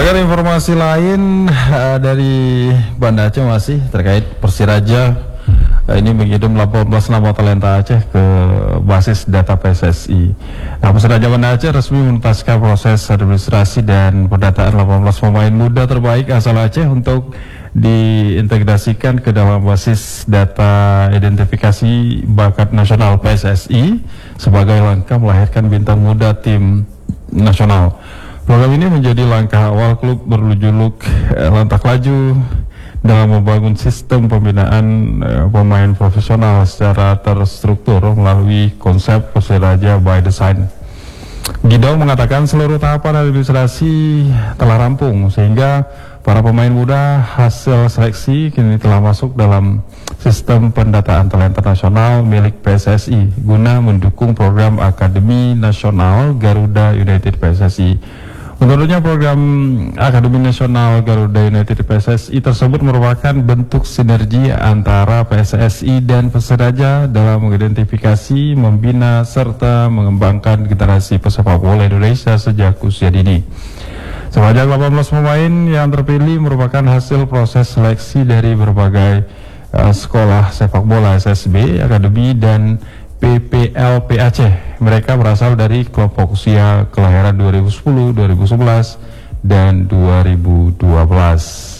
Beragam informasi lain dari Banda Aceh masih terkait Persiraja ini mengirim 18 nama talenta Aceh ke basis data PSSI. Nah, Persiraja Banda Aceh resmi menuntaskan proses administrasi dan pendataan 18 pemain muda terbaik asal Aceh untuk diintegrasikan ke dalam basis data identifikasi bakat nasional PSSI sebagai langkah melahirkan bintang muda tim nasional. Program ini menjadi langkah awal klub berjuluk Lantak Laju dalam membangun sistem pembinaan pemain profesional secara terstruktur melalui konsep Persiraja by Design. Guido mengatakan seluruh tahapan administrasi telah rampung sehingga para pemain muda hasil seleksi kini telah masuk dalam sistem pendataan talenta nasional milik PSSI guna mendukung program Akademi Nasional Garuda United PSSI. Menurutnya program Akademi Nasional Garuda United PSSI tersebut merupakan bentuk sinergi antara PSSI dan Persiraja dalam mengidentifikasi, membina, serta mengembangkan generasi pesepak bola Indonesia sejak usia dini. Sebanyak 18 pemain yang terpilih merupakan hasil proses seleksi dari berbagai sekolah sepak bola SSB, Akademi, dan PPLP Aceh. Mereka berasal dari kelompok usia kelahiran 2010, 2011, dan 2012.